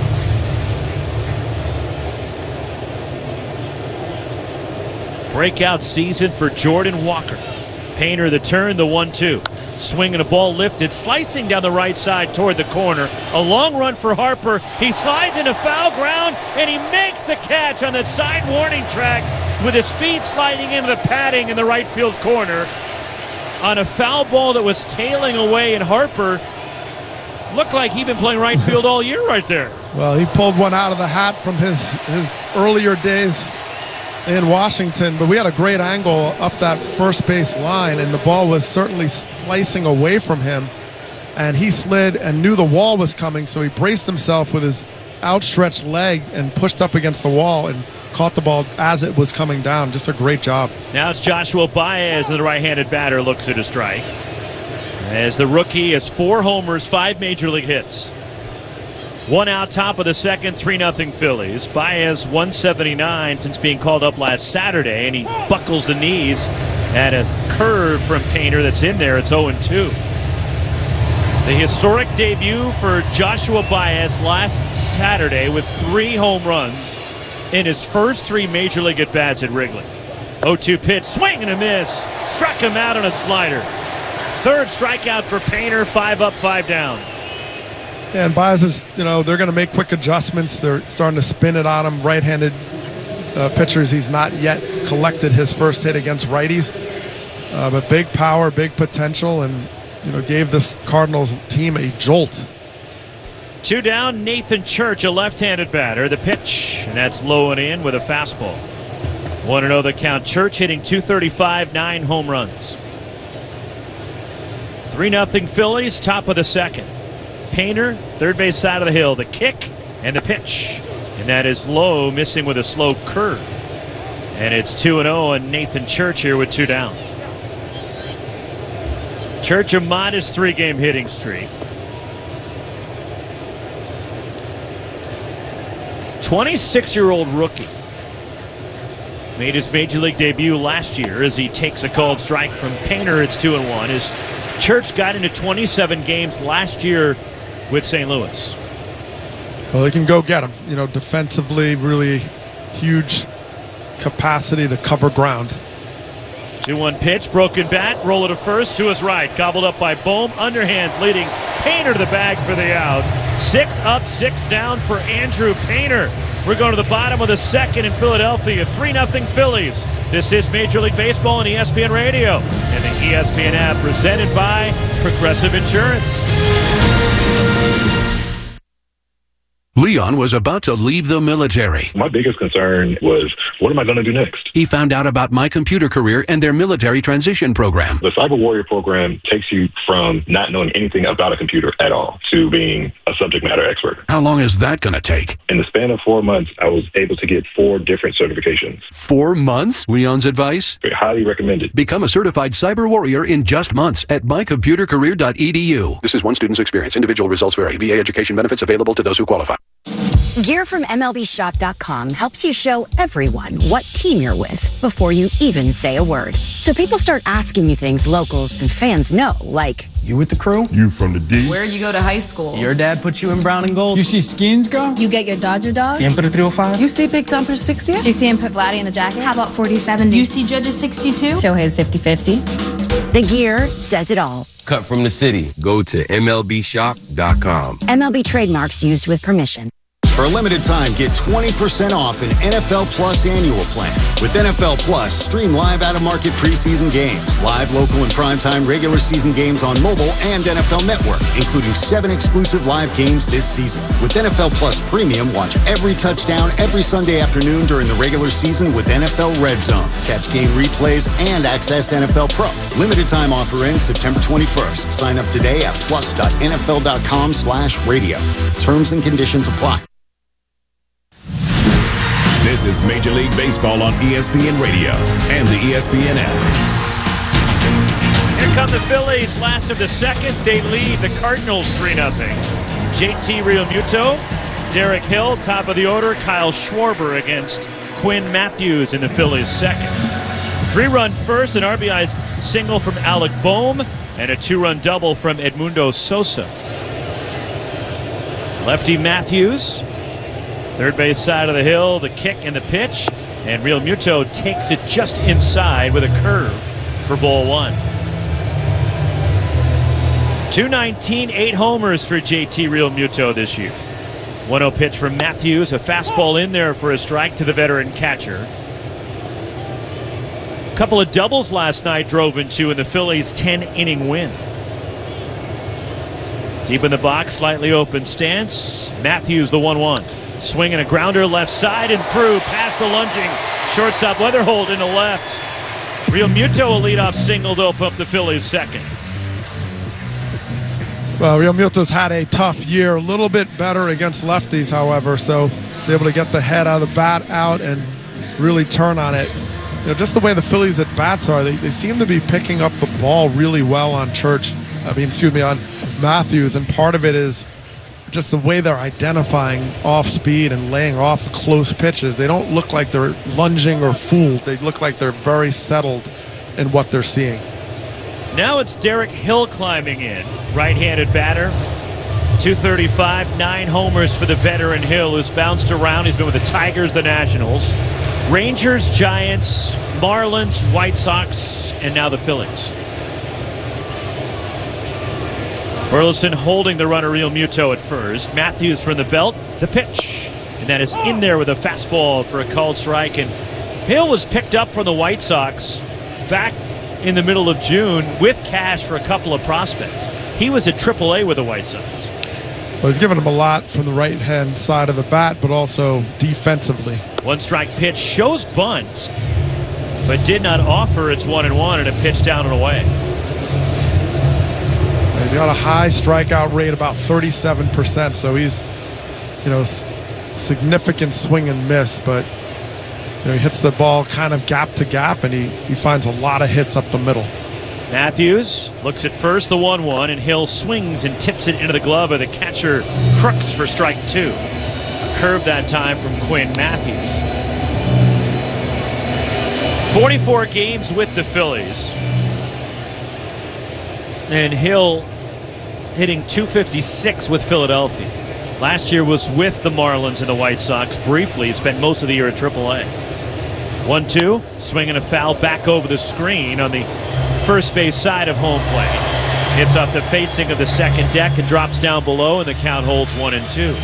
Breakout season for Jordan Walker. Painter the turn, the 1-2. Swinging a ball lifted, slicing down the right side toward the corner. A long run for Harper. He slides into foul ground, and he makes the catch on that side warning track with his feet sliding into the padding in the right field corner on a foul ball that was tailing away, and Harper looked like he'd been playing right field all year right there. Well, he pulled one out of the hat from his earlier days in Washington, but we had a great angle up that first base line, and the ball was certainly slicing away from him, and he slid and knew the wall was coming, so he braced himself with his outstretched leg and pushed up against the wall and caught the ball as it was coming down. Just a great job. Now it's Joshua Baez, and the right-handed batter looks at a strike. As the rookie has 4 homers, 5 major league hits. 1 out, top of the second, 3-0 Phillies. Baez 179 since being called up last Saturday, and he buckles the knees at a curve from Painter that's in there. It's 0-2. The historic debut for Joshua Baez last Saturday with 3 home runs in his first 3 major league at-bats at Wrigley. 0-2 pitch, swing and a miss. Struck him out on a slider. 3rd strikeout for Painter, 5 up, 5 down. Yeah, and Baez is, they're going to make quick adjustments. They're starting to spin it on him. Right-handed pitchers, he's not yet collected his first hit against righties. But big power, big potential, and, gave this Cardinals team a jolt. 2 down, Nathan Church, a left-handed batter. The pitch, and that's low and in with a fastball. 1-0 the count. Church hitting 235, 9 home runs. 3-0 Phillies, top of the second. Painter, third base side of the hill. The kick and the pitch. And that is low, missing with a slow curve. And it's 2-0, and Nathan Church here with 2 down. Church, a modest 3-game hitting streak. 26-year-old rookie. Made his major league debut last year as he takes a called strike from Painter. It's 2-1. His Church got into 27 games last year with St. Louis. Well, they can go get him. Defensively, really huge capacity to cover ground. 2-1 pitch, broken bat, roll it to first, to his right. Gobbled up by Bohm, underhands leading Painter to the bag for the out. 6 up, 6 down for Andrew Painter. We're going to the bottom of the second in Philadelphia. 3-0 Phillies. This is Major League Baseball on ESPN Radio and the ESPN app, presented by Progressive Insurance. Leon was about to leave the military. My biggest concern was, what am I going to do next? He found out about My Computer Career and their military transition program. The Cyber Warrior program takes you from not knowing anything about a computer at all to being a subject matter expert. How long is that going to take? In the span of 4 months, I was able to get 4 different certifications. 4 months? Leon's advice? Highly recommended. Become a certified cyber warrior in just months at mycomputercareer.edu. This is one student's experience. Individual results vary. VA education benefits available to those who qualify. Gear from MLBshop.com helps you show everyone what team you're with before you even say a word. So people start asking you things locals and fans know, like, you with the crew? You from the D? Where'd you go to high school? Your dad put you in brown and gold? You see Skins go? You get your Dodger dog? Siempre 305? You see Big Dumper 60? Did you see him put Vladdy in the jacket? How about 40-70? You see Judges 62? Shohei's 50-50. The gear says it all. Cut from the city. Go to MLBshop.com. MLB trademarks used with permission. For a limited time, get 20% off an NFL Plus annual plan. With NFL Plus, stream live out-of-market preseason games, live local and primetime regular season games on mobile and NFL Network, including 7 exclusive live games this season. With NFL Plus Premium, watch every touchdown every Sunday afternoon during the regular season with NFL Red Zone. Catch game replays and access NFL Pro. Limited time offer ends September 21st. Sign up today at plus.nfl.com/radio. Terms and conditions apply. This is Major League Baseball on ESPN Radio and the ESPN app. Here come the Phillies, last of the second. They lead the Cardinals 3-0. JT Realmuto, Derek Hill, top of the order. Kyle Schwarber against Quinn Matthews in the Phillies' second. 3-run first, an RBI single from Alec Bohm, and a 2-run double from Edmundo Sosa. Lefty Matthews, third base side of the hill, the kick and the pitch, and Realmuto takes it just inside with a curve for ball 1. 219, 8 homers for JT Realmuto this year. 1-0 pitch from Matthews, a fastball in there for a strike to the veteran catcher. A couple of doubles last night drove in 2 in the Phillies' 10-inning win. Deep in the box, slightly open stance. Matthews the 1-1. Swinging a grounder left side and through past the lunging shortstop Weatherhold into left. Realmuto a leadoff single to open up the Phillies' second. Well, Realmuto's had a tough year, a little bit better against lefties, however, so he's able to get the head out of the bat out and really turn on it. You know, just the way the Phillies at bats are, they seem to be picking up the ball really well on on Matthews, and part of it is just the way they're identifying off speed and laying off close pitches. They don't look like they're lunging or fooled. They look like they're very settled in what they're seeing. Now it's Derek Hill climbing in. Right-handed batter. 235, 9 homers for the veteran Hill, who's bounced around. He's been with the Tigers, the Nationals, Rangers, Giants, Marlins, White Sox, and now the Phillies. Burleson holding the runner Realmuto at first. Matthews from the belt, the pitch. And that is in there with a fastball for a called strike. And Hill was picked up from the White Sox back in the middle of June with cash for a couple of prospects. He was at AAA with the White Sox. Well, he's given him a lot from the right-hand side of the bat, but also defensively. 1-strike pitch, shows bunt, but did not offer. It's 1-1 and a pitch down and away. He's got a high strikeout rate, about 37%, so he's, significant swing and miss, but he hits the ball kind of gap to gap, and he finds a lot of hits up the middle. Matthews looks at first, the 1-1, and Hill swings and tips it into the glove of the catcher Crooks for strike 2. A curve that time from Quinn Matthews. 44 games with the Phillies. And Hill hitting .256 with Philadelphia. Last year was with the Marlins and the White Sox briefly. He spent most of the year at AAA. 1-2, swinging a foul back over the screen on the first base side of home plate. Hits off the facing of the second deck and drops down below, and the count holds 1-2.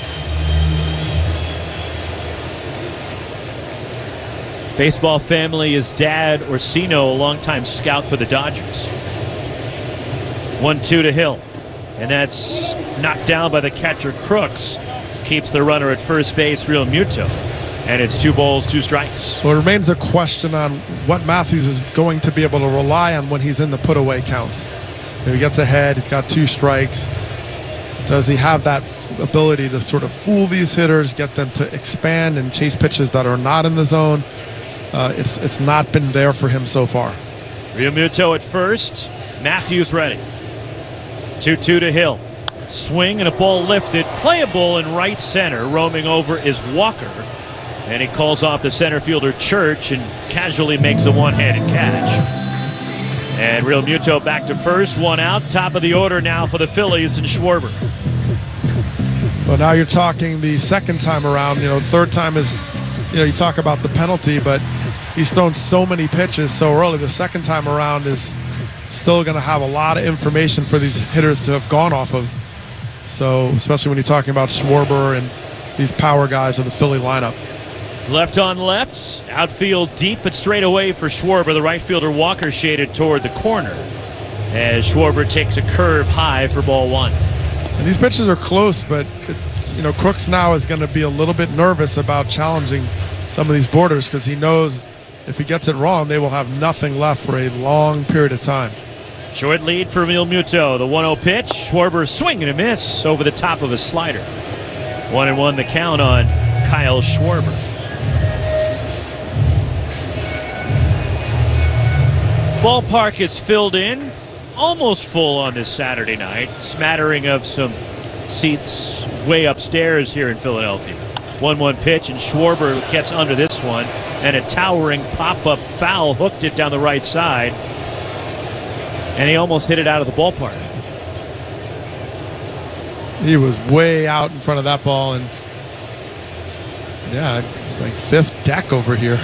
Baseball family is Dad Orsino, a longtime scout for the Dodgers. 1-2 to Hill, and that's knocked down by the catcher Crooks. Keeps the runner at first base, Realmuto, and it's 2 balls, 2 strikes. Well, it remains a question on what Matthews is going to be able to rely on when he's in the put-away counts. He gets ahead, he's got 2 strikes. Does he have that ability to sort of fool these hitters, get them to expand and chase pitches that are not in the zone? It's not been there for him so far. Realmuto at first, Matthews ready. 2-2 to Hill. Swing and a ball lifted, playable in right center. Roaming over is Walker, and he calls off the center fielder Church and casually makes a one-handed catch. And Realmuto back to first, 1 out. Top of the order now for the Phillies and Schwarber. Well, now you're talking the second time around. Third time is, you talk about the penalty, but he's thrown so many pitches so early. The second time around is still going to have a lot of information for these hitters to have gone off of. So, especially when you're talking about Schwarber and these power guys of the Philly lineup. Left on left, outfield deep, but straight away for Schwarber. The right fielder Walker shaded toward the corner as Schwarber takes a curve high for ball one. And these pitches are close, but it's, Crooks now is going to be a little bit nervous about challenging some of these borders because he knows if he gets it wrong, they will have nothing left for a long period of time. Short lead for Realmuto. The 1-0 pitch. Schwarber swing and a miss over the top of a slider. 1-1 the count on Kyle Schwarber. Ballpark is filled in, almost full on this Saturday night. Smattering of some seats way upstairs here in Philadelphia. 1-1 pitch, and Schwarber gets under this one, and a towering pop-up foul hooked it down the right side, and he almost hit it out of the ballpark. He was way out in front of that ball, and yeah, like fifth deck over here.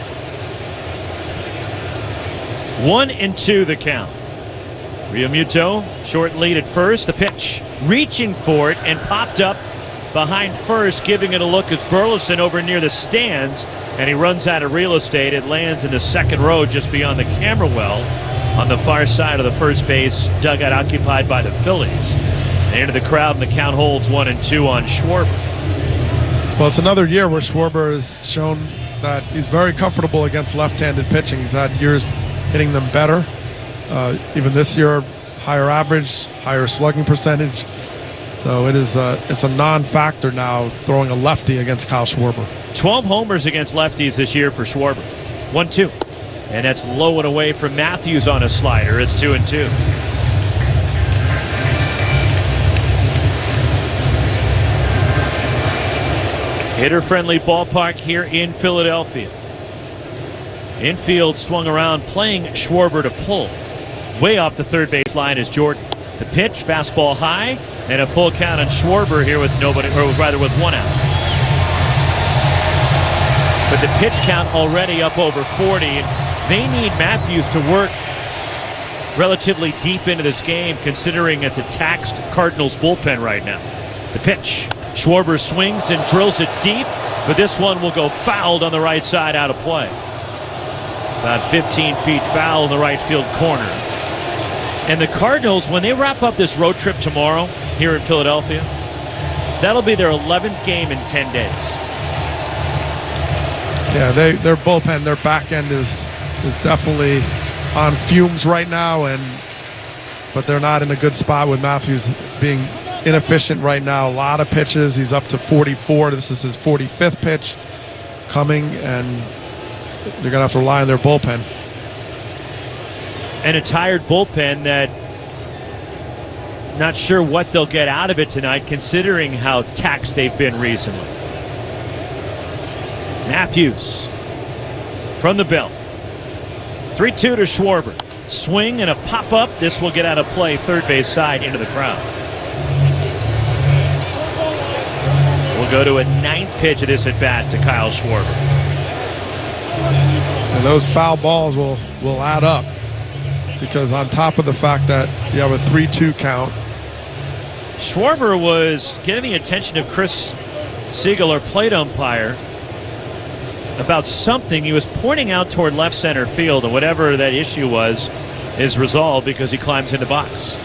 1-2 the count. Realmuto, short lead at first. The pitch, reaching for it, and popped up behind first, giving it a look as Burleson over near the stands, and he runs out of real estate. It lands in the second row just beyond the camera well on the far side of the first base dugout occupied by the Phillies. They enter the crowd, and the count holds 1-2 on Schwarber. Well, it's another year where Schwarber has shown that he's very comfortable against left-handed pitching. He's had years hitting them better. Even this year, higher average, higher slugging percentage. So it's a non-factor now throwing a lefty against Kyle Schwarber. 12 homers against lefties this year for Schwarber. 1-2. And that's low and away from Matthews on a slider. It's 2-2. Hitter-friendly ballpark here in Philadelphia. Infield swung around, playing Schwarber to pull. Way off the third base line is Jordan. The pitch, fastball high, and a full count on Schwarber here with nobody, or rather with one out. But the pitch count already up over 40. And they need Matthews to work relatively deep into this game, considering it's a taxed Cardinals bullpen right now. The pitch, Schwarber swings and drills it deep, but this one will go fouled on the right side, out of play. About 15 feet foul in the right field corner. And the Cardinals, when they wrap up this road trip tomorrow here in Philadelphia, that'll be their 11th game in 10 days. Yeah, their bullpen, their back end is definitely on fumes right now, but they're not in a good spot with Matthews being inefficient right now. A lot of pitches. He's up to 44. This is his 45th pitch coming, and they're going to have to rely on their bullpen. And a tired bullpen that not sure what they'll get out of it tonight, considering how taxed they've been recently. Matthews from the belt. 3-2 to Schwarber. Swing and a pop-up. This will get out of play third base side into the crowd. We'll go to a ninth pitch of this at-bat to Kyle Schwarber. And those foul balls will add up, because on top of the fact that you have a 3-2 count. Schwarber was getting the attention of Chris Siegel, our plate umpire, about something. He was pointing out toward left center field, and whatever that issue was is resolved because he climbs in the box.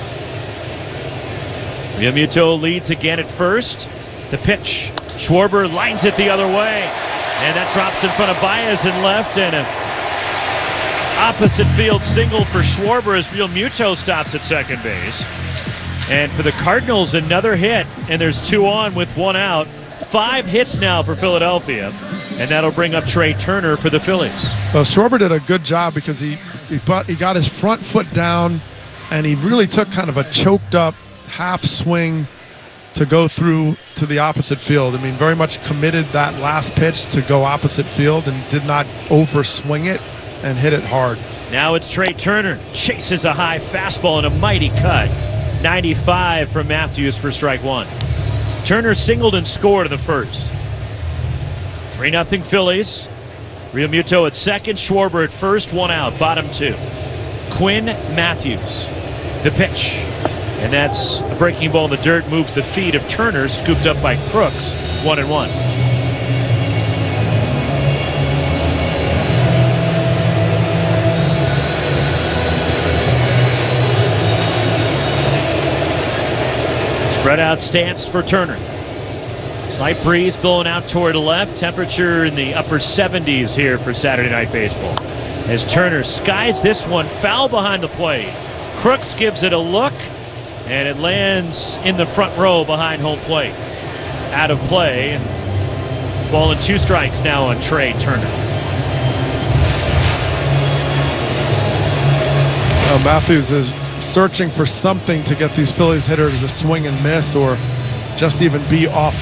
Realmuto leads again at first. The pitch. Schwarber lines it the other way, and that drops in front of Baez in left, and an opposite field single for Schwarber as Realmuto stops at second base. And for the Cardinals, another hit, and there's 2 on with 1 out. 5 hits now for Philadelphia, and that'll bring up Trey Turner for the Phillies. Well, Schwarber did a good job because he got his front foot down, and he really took kind of a choked up half swing to go through to the opposite field. I mean, very much committed that last pitch to go opposite field and did not overswing it and hit it hard. Now it's Trey Turner. Chases a high fastball and a mighty cut. 95 from Matthews for strike 1. Turner singled and scored in the first. 3-0 Phillies. Realmuto at second, Schwarber at first, 1 out, bottom 2. Quinn Matthews. The pitch. And that's a breaking ball in the dirt, moves the feet of Turner, scooped up by Crooks, 1-1. Spread out stance for Turner. Slight breeze blowing out toward the left. Temperature in the upper 70s here for Saturday Night Baseball. As Turner skies this one foul behind the plate. Crooks gives it a look, and it lands in the front row behind home plate. Out of play. Ball and 2 strikes now on Trey Turner. Matthews is searching for something to get these Phillies hitters to swing and miss or just even be off